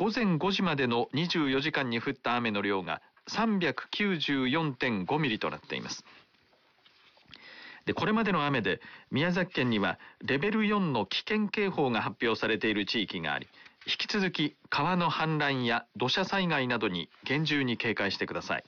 午前5時までの24時間に降った雨の量が 394.5 ミリとなっています。で、これまでの雨で宮崎県にはレベル4の危険警報が発表されている地域があり、引き続き川の氾濫や土砂災害などに厳重に警戒してください。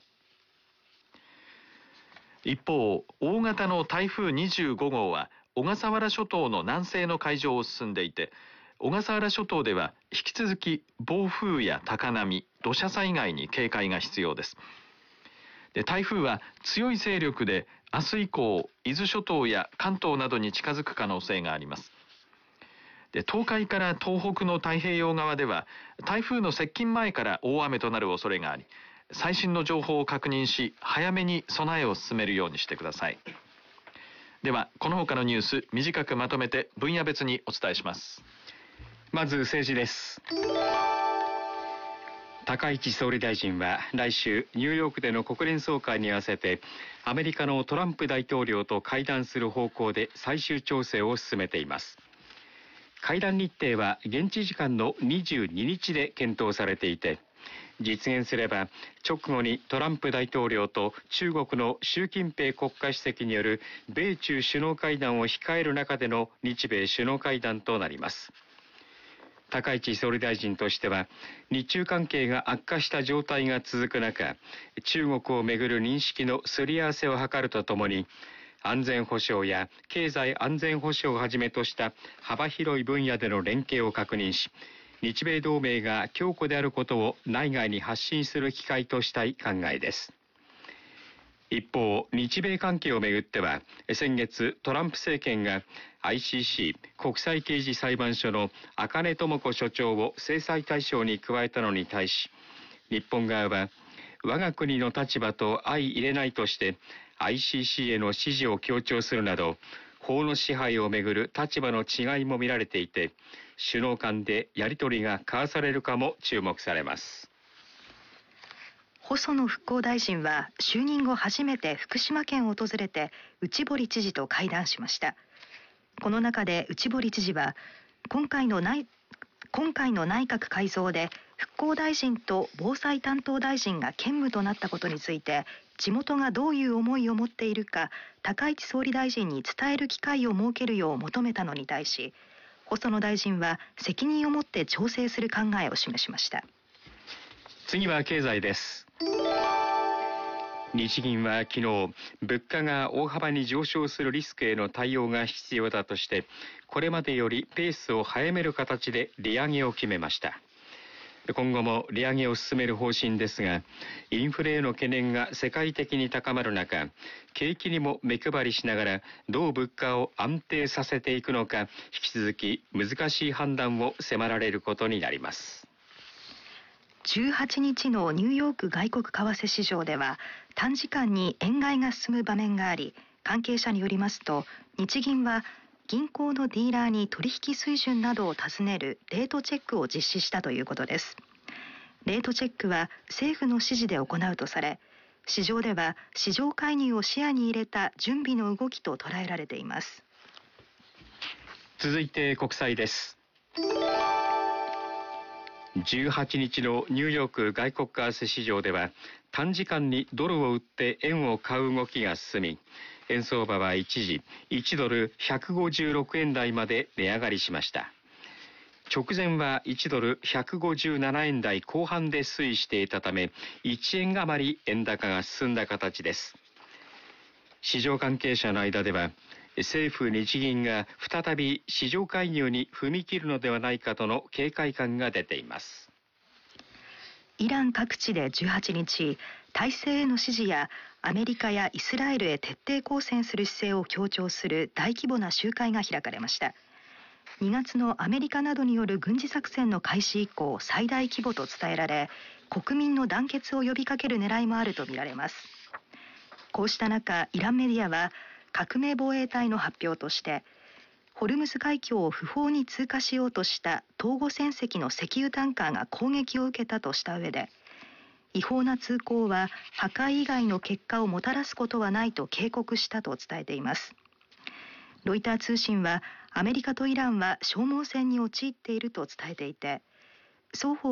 一方、大型の台風25号は小笠原諸島の南西の海上を進んでいて、小笠原諸島では引き続き暴風や高波、土砂災害に警戒が必要です。で、台風は強い勢力で明日以降、伊豆諸島や関東などに近づく可能性があります。で、東海から東北の太平洋側では台風の接近前から大雨となる恐れがあり、最新の情報を確認し、早めに備えを進めるようにしてください。では、この他のニュース、短くまとめて分野別にお伝えします。 まず政治です。高市総理大臣は来週ニューヨークでの国連総会に合わせてアメリカのトランプ大統領と会談する方向で最終調整を進めています。会談日程は現地時間の22日で検討されていて、実現すれば直後にトランプ大統領と中国の習近平国家主席による米中首脳会談を控える中での日米首脳会談となります。高市総理大臣としては日中関係が悪化した状態が続く中、中国をめぐる認識のすり合わせを図るとともに、安全保障や経済安全保障をはじめとした幅広い分野での連携を確認し、日米同盟が強固であることを内外に発信する機会としたい考えです。一方、日米関係をめぐっては、先月トランプ政権が ICC 国際刑事裁判所の赤根智子所長を制裁対象に加えたのに対し、日本側は我が国の立場と相入れないとして ICC への支持を強調するなど、法の支配をめぐる立場の違いも見られていて、首脳間でやり取りが交わされるかも注目されます。 細野復興大臣は就任後初めて福島県を訪れて内堀知事と会談しました。この中で内堀知事は今回の内閣改造で復興大臣と防災担当大臣が兼務となったことについて、地元がどういう思いを持っているか高市総理大臣に伝える機会を設けるよう求めたのに対し、細野大臣は責任を持って調整する考えを示しました。 次は経済です。日銀は昨日、物価が大幅に上昇するリスクへの対応が必要だとして、これまでよりペースを早める形で利上げを決めました。今後も利上げを進める方針ですが、インフレへの懸念が世界的に高まる中、景気にも目配りしながらどう物価を安定させていくのか、引き続き難しい判断を迫られることになります。 18日のニューヨーク外国為替市場では短時間に円買いが進む場面があり、関係者によりますと、日銀は銀行のディーラーに取引水準などを尋ねるレートチェックを実施したということです。レートチェックは政府の指示で行うとされ、市場では市場介入を視野に入れた準備の動きと捉えられています。 続いて国債です。18日のニューヨーク外国為替市場では短時間にドルを売って円を買う動きが進み、円相場は一時1ドル156円台まで値上がりしました。直前は1ドル157円台後半で推移していたため、1円余り円高が進んだ形です。市場関係者の間では、政府日銀が再び市場介入に踏み切るのではないかとの警戒感が出ています。 イラン各地で18日、体制への支持やアメリカやイスラエルへ徹底抗戦する姿勢を強調する大規模な集会が開かれました。2月のアメリカなどによる軍事作戦の開始以降最大規模と伝えられ、国民の団結を呼びかける狙いもあるとみられます。こうした中、イランメディアは革命防衛隊の発表として、ホルムズ海峡を不法に通過しようとした東郷船籍の石油タンカーが攻撃を受けたとした上で、違法な通行は破壊以外の結果をもたらすことはないと警告したと伝えています。ロイター通信はアメリカとイランは消耗戦に陥っていると伝えていて、双方